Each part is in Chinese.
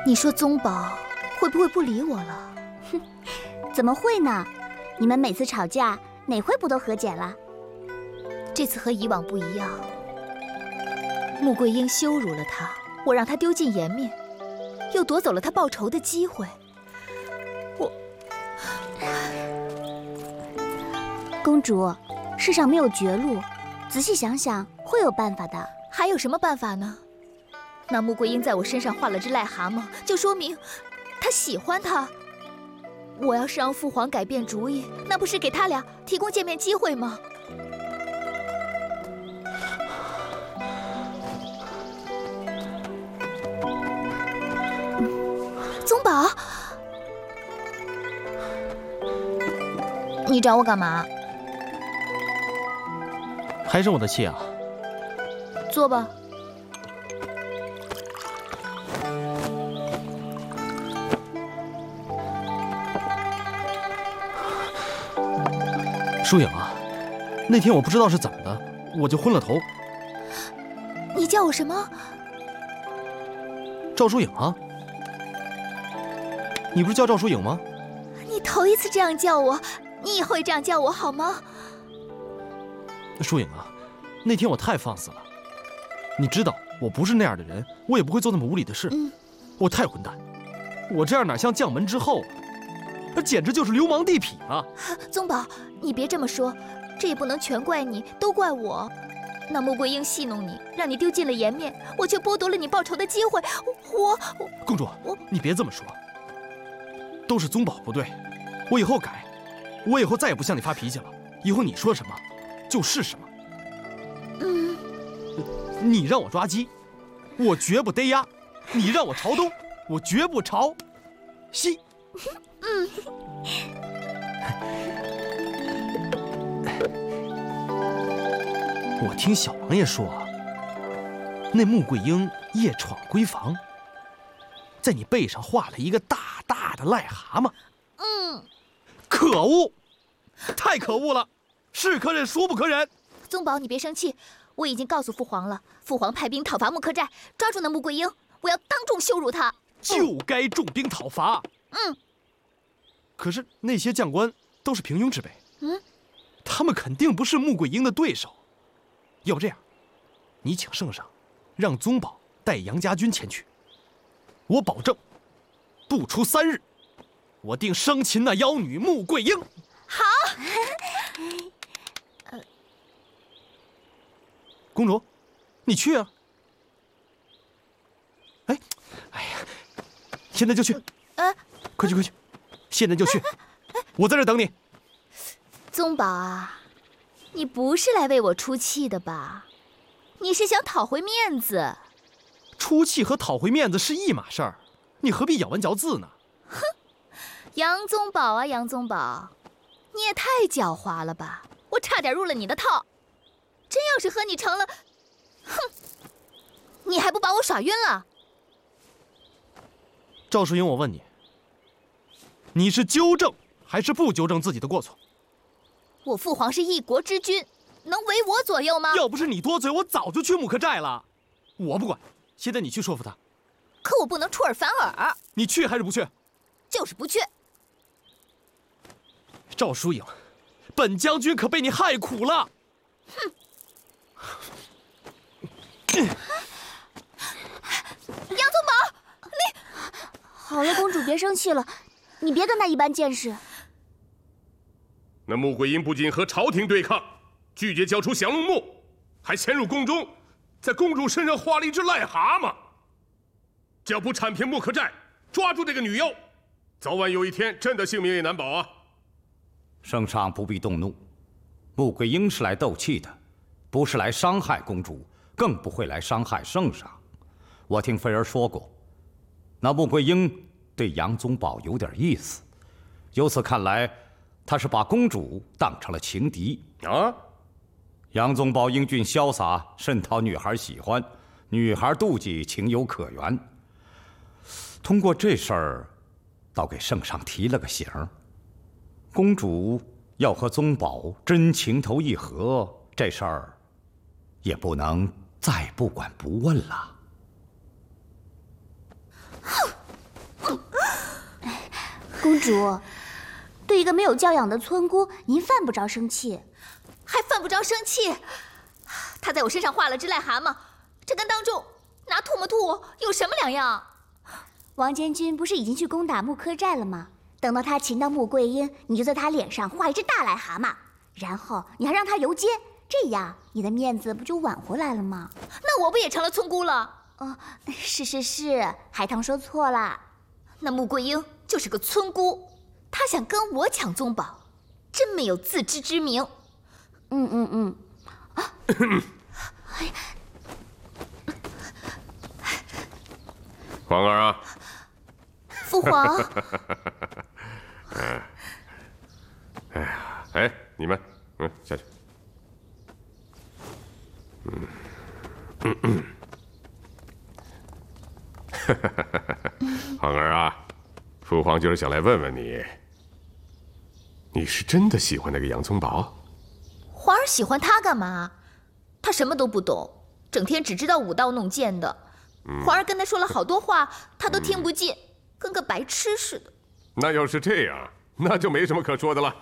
你说宗保会不会不理我了？ 哼，怎么会呢？你们每次吵架，哪回不都和解了？ 这次和以往不一样。穆桂英羞辱了他，我让他丢尽颜面，又夺走了他报仇的机会。 公主，世上没有绝路，仔细想想，会有办法的。 还有什么办法呢？那穆桂英在我身上画了只癞蛤蟆，就说明她喜欢他。我要是让父皇改变主意，那不是给他俩提供见面机会吗？宗保，你找我干嘛？ 还生我的气啊？ 坐吧。 疏影啊，那天我不知道是怎么的，我就昏了头。 你叫我什么？ 赵疏影啊。你不是叫赵疏影吗？ 你头一次这样叫我，你以后也这样叫我好吗？ 疏影啊，那天我太放肆了。你知道我不是那样的人，我也不会做那么无理的事。我太混蛋，我这样哪像将门之后啊？那简直就是流氓地痞啊！ 宗保，你别这么说，这也不能全怪你，都怪我。那穆桂英戏弄你，让你丢尽了颜面，我却剥夺了你报仇的机会。 公主，你别这么说，都是宗保不对，我以后改，我以后再也不向你发脾气了。以后你说什么，就是什么。你让我抓鸡，我绝不逮鸭；你让我朝东，我绝不朝西。我听小王爷说啊，那穆桂英夜闯闺房，在你背上画了一个大大的癞蛤蟆。可恶，太可恶了，是可忍孰不可忍。 宗保，你别生气，我已经告诉父皇了，父皇派兵讨伐木克寨，抓住那穆桂英，我要当众羞辱她。 就该重兵讨伐。可是那些将官都是平庸之辈，他们肯定不是穆桂英的对手。要不这样，你请圣上，让宗保带杨家军前去，我保证，不出3日，我定生擒那妖女穆桂英。 好。 公主，你去啊！哎呀，现在就去！快去快去！现在就去！我在这等你。 宗保啊，你不是来为我出气的吧？你是想讨回面子。 出气和讨回面子是一码事儿，你何必咬文嚼字呢？ 哼，杨宗保啊，杨宗保，你也太狡猾了吧！我差点入了你的套。真要是和你成了，哼，你还不把我耍晕了？ 赵淑英，我问你，你是纠正还是不纠正自己的过错？ 我父皇是一国之君，能为我左右吗？ 要不是你多嘴，我早就去木克寨了。我不管，现在你去说服他。 可我不能出尔反尔。 你去还是不去？ 就是不去。 赵淑英，本将军可被你害苦了。 哼！杨宗保，你好了，公主别生气了，你别跟他一般见识。 那穆桂英不仅和朝廷对抗，拒绝交出降龙木，还潜入宫中，在公主身上画了一只癞蛤蟆。只要不铲平木克寨，抓住这个女妖，早晚有一天朕的性命也难保啊！ 圣上不必动怒，穆桂英是来斗气的，不是来伤害公主，更不会来伤害圣上。我听妃儿说过，那穆桂英对杨宗保有点意思，由此看来，他是把公主当成了情敌啊。 杨宗保英俊潇洒，甚讨女孩喜欢，女孩妒忌，情有可原。通过这事儿，倒给圣上提了个醒儿。公主要和宗保真情投意合，这事儿也不能再不管不问了。 哼！ 公主，对一个没有教养的村姑，您犯不着生气。 还犯不着生气？他在我身上画了只癞蛤蟆，这跟当众拿唾沫吐我有什么两样？ 王监军不是已经去攻打木柯寨了吗？等到他擒到穆桂英，你就在他脸上画一只大癞蛤蟆，然后你还让他游街，这样你的面子不就挽回来了吗？ 那我不也成了村姑了？ 哦，是，海棠说错了。 那穆桂英就是个村姑，她想跟我抢宗宝，真没有自知之明。 皇儿啊， 父皇。 哎，你们，下去。皇儿啊，父皇就是想来问问你，你是真的喜欢那个杨宗保？ 皇儿喜欢他干嘛？他什么都不懂，整天只知道舞刀弄剑的。皇儿跟他说了好多话，他都听不进，跟个白痴似的。 那要是这样，那就没什么可说的了。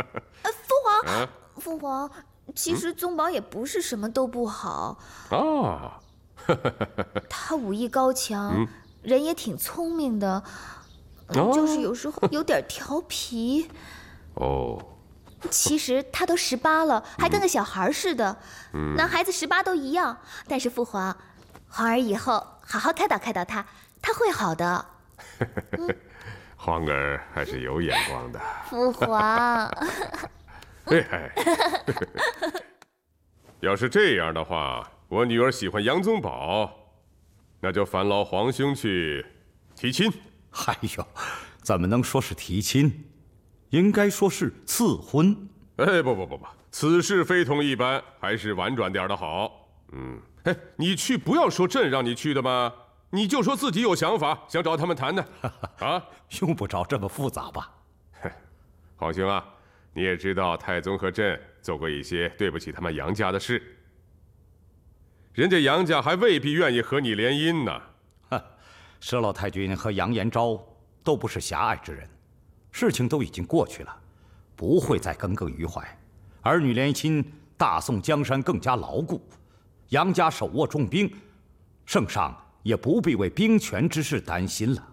父皇，其实宗保也不是什么都不好。 哦， 他武艺高强，人也挺聪明的，就是有时候有点调皮。 哦。 其实他都18了，还跟个小孩似的。男孩子18都一样。但是父皇，皇儿以后好好开导开导他，他会好的。 皇儿还是有眼光的。 父皇。 要是这样的话，我女儿喜欢杨宗保，那就烦劳皇兄去提亲。 哎呦，怎么能说是提亲？应该说是赐婚。 哎，不，此事非同一般，还是婉转点的好。你去不要说朕让你去的嘛，你就说自己有想法，想找他们谈谈。啊， 用不着这么复杂吧？ 皇兄啊，你也知道太宗和朕做过一些对不起他们杨家的事，人家杨家还未必愿意和你联姻呢。 佘老太君和杨延昭都不是狭隘之人。事情都已经过去了，不会再耿耿于怀。儿女联亲，大宋江山更加牢固。杨家手握重兵，圣上也不必为兵权之事担心了。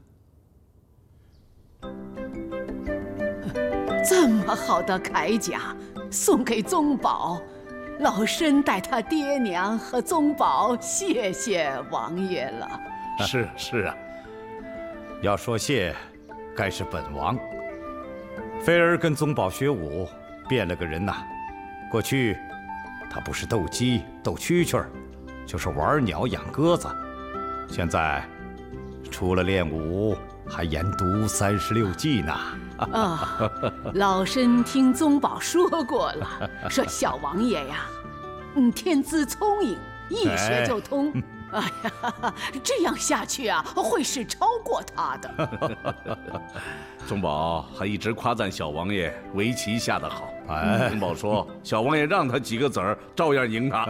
这么好的铠甲送给宗保，老身代他爹娘和宗保谢谢王爷了。 是啊，要说谢，该是本王。菲儿跟宗保学武，变了个人呐。过去，他不是斗鸡、斗蛐蛐儿，就是玩鸟、养鸽子。现在，除了练武，还研读36计呢。 老身听宗保说过了，说小王爷呀，天资聪颖，一学就通。哎呀，这样下去啊，会是超过他的。 宗保还一直夸赞小王爷围棋下得好。宗保说，小王爷让他几个子儿，照样赢他。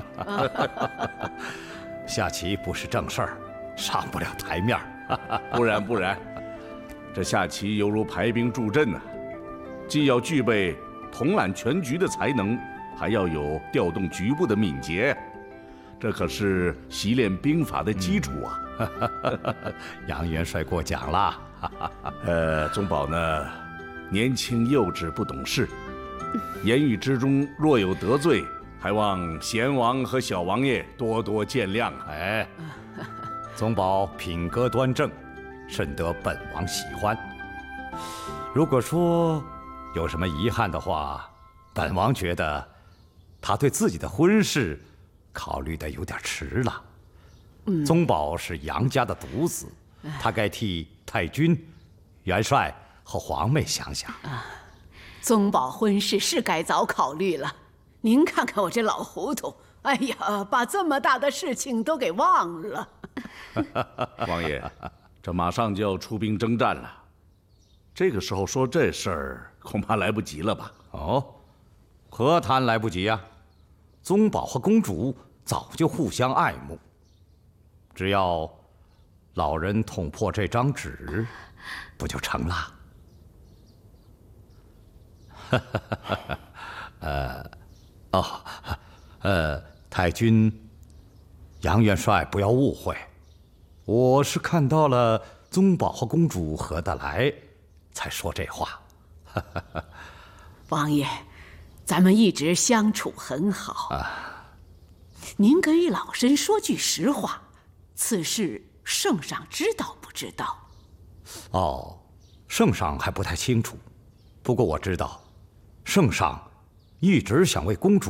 下棋不是正事儿，上不了台面。 不然，这下棋犹如排兵布阵啊，既要具备统揽全局的才能，还要有调动局部的敏捷。这可是习练兵法的基础啊！ 杨元帅过奖了。 宗保呢，年轻幼稚不懂事，言语之中若有得罪，还望贤王和小王爷多多见谅。 哎，宗保品格端正，甚得本王喜欢。如果说有什么遗憾的话，本王觉得他对自己的婚事考虑的有点迟了。宗保是杨家的独子，他该替太君、元帅和皇妹想想。 宗保婚事是该早考虑了，您看看我这老糊涂，哎呀，把这么大的事情都给忘了。 王爷，这马上就要出兵征战了，这个时候说这事儿恐怕来不及了吧？ 哦，何谈来不及呀？宗保和公主早就互相爱慕，只要老人捅破这张纸，不就成了？ 太君，杨元帅不要误会，我是看到了宗保和公主合得来，才说这话。 王爷，咱们一直相处很好。您给老身说句实话，此事圣上知道不知道？ 哦，圣上还不太清楚，不过我知道，圣上一直想为公主